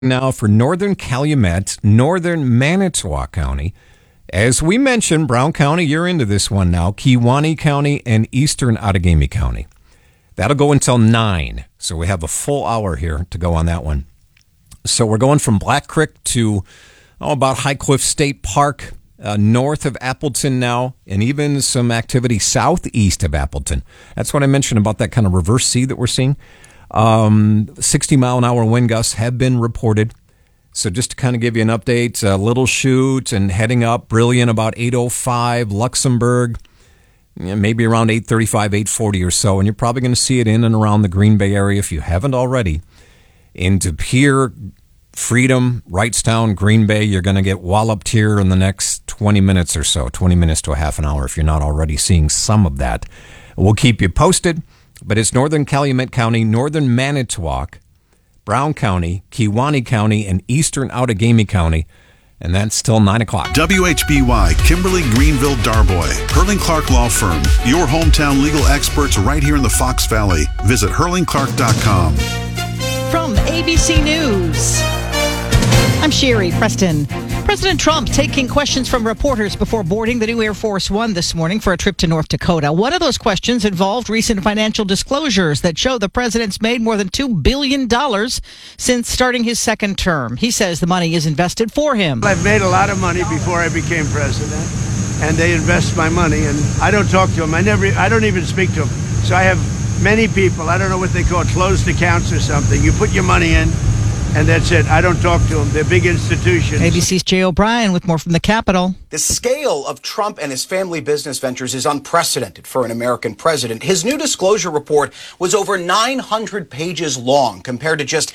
Now for northern Calumet, northern Manitowoc County. As we mentioned, Brown County, you're into this one now, Kewaunee County and eastern Outagamie County. That'll go until 9, so we have a full hour here to go on that one. So we're going from Black Creek to about High Cliff State Park, north of Appleton now, and even some activity southeast of Appleton. That's what I mentioned about that kind of reverse C that we're seeing. 60-mile-an-hour wind gusts have been reported. So just to kind of give you an update, Little Chute and heading up, Brilliant about 8:05, Luxembourg, maybe around 8:35, 8:40 or so. And you're probably going to see it in and around the Green Bay area if you haven't already. Into Pierre, Freedom, Wrightstown, Green Bay, you're going to get walloped here in the next 20 minutes or so, 20 minutes to a half an hour if you're not already seeing some of that. We'll keep you posted, but it's northern Calumet County, northern Manitowoc, Brown County, Kewaunee County, and eastern Outagamie County, and that's till 9 o'clock. WHBY, Kimberly Greenville Darboy, Hurling Clark Law Firm, your hometown legal experts right here in the Fox Valley. Visit hurlingclark.com. From ABC News, I'm Sherry Preston. President Trump taking questions from reporters before boarding the new Air Force One this morning for a trip to North Dakota. One of those questions involved recent financial disclosures that show the president's made more than $2 billion since starting his second term. He says the money is invested for him. I've made a lot of money before I became president, and they invest my money, and I don't talk to them. I don't even speak to them. So I have many people, I don't know what they call it, closed accounts or something. You put your money in, and that's it. I don't talk to them. They're big institutions. ABC's Jay O'Brien with more from the Capitol. The scale of Trump and his family business ventures is unprecedented for an American president. His new disclosure report was over 900 pages long compared to just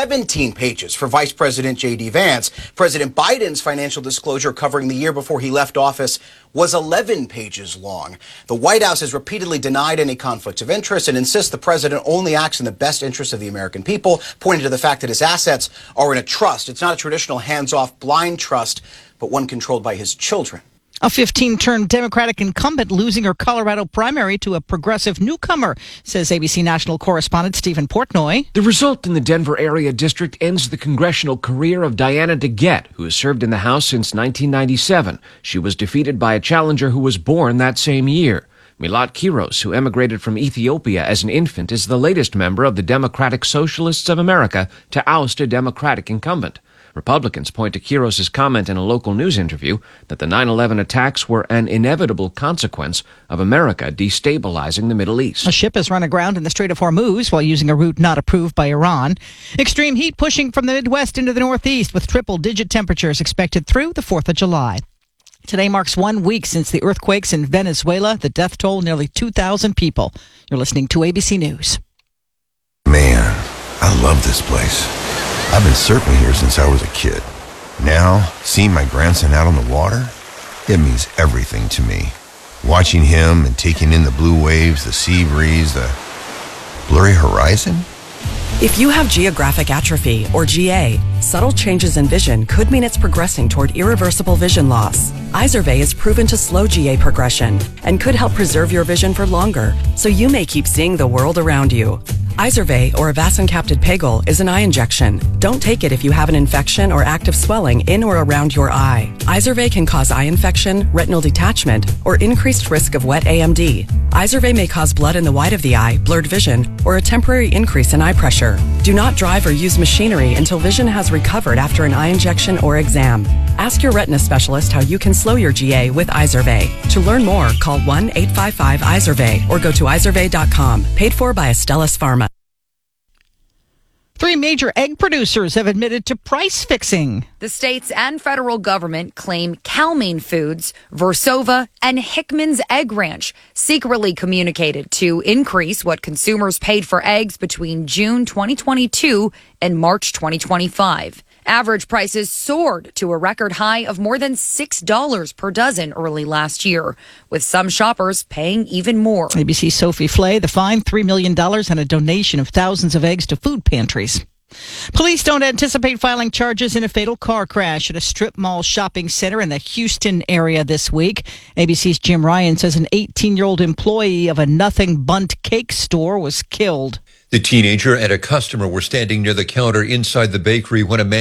17 pages for Vice President J.D. Vance. President Biden's financial disclosure covering the year before he left office was 11 pages long. The White House has repeatedly denied any conflicts of interest and insists the president only acts in the best interest of the American people, pointing to the fact that his assets are in a trust. It's not a traditional hands-off blind trust, but one controlled by his children. A 15-term Democratic incumbent losing her Colorado primary to a progressive newcomer, says ABC national correspondent Stephen Portnoy. The result in the Denver area district ends the congressional career of Diana DeGette, who has served in the House since 1997. She was defeated by a challenger who was born that same year. Milat Kiros, who emigrated from Ethiopia as an infant, is the latest member of the Democratic Socialists of America to oust a Democratic incumbent. Republicans point to Kiros' comment in a local news interview that the 9/11 attacks were an inevitable consequence of America destabilizing the Middle East. A ship has run aground in the Strait of Hormuz while using a route not approved by Iran. Extreme heat pushing from the Midwest into the Northeast with triple-digit temperatures expected through the 4th of July. Today marks 1 week since the earthquakes in Venezuela. The death toll, nearly 2,000 people. You're listening to ABC News. Man, I love this place. I've been surfing here since I was a kid. Now, seeing my grandson out on the water, it means everything to me. Watching him and taking in the blue waves, the sea breeze, the blurry horizon. If you have geographic atrophy, or GA, subtle changes in vision could mean it's progressing toward irreversible vision loss. Izervay is proven to slow GA progression and could help preserve your vision for longer, so you may keep seeing the world around you. Izervay, or avacincaptad pegol, is an eye injection. Don't take it if you have an infection or active swelling in or around your eye. Izervay can cause eye infection, retinal detachment, or increased risk of wet AMD. Izervay may cause blood in the white of the eye, blurred vision, or a temporary increase in eye pressure. Do not drive or use machinery until vision has recovered after an eye injection or exam. Ask your retina specialist how you can slow your GA with Izervay. To learn more, call 1-855-IZERVAY or go to izervay.com. Paid for by Astellas Pharma. 3 major egg producers have admitted to price fixing. The states and federal government claim Calmine Foods, Versova, and Hickman's Egg Ranch secretly communicated to increase what consumers paid for eggs between June 2022 and March 2025. Average prices soared to a record high of more than $6 per dozen early last year, with some shoppers paying even more. ABC's Sophie Flay, the fine, $3 million and a donation of thousands of eggs to food pantries. Police don't anticipate filing charges in a fatal car crash at a strip mall shopping center in the Houston area this week. ABC's Jim Ryan says an 18-year-old employee of a Nothing Bundt cake store was killed. The teenager and a customer were standing near the counter inside the bakery when a man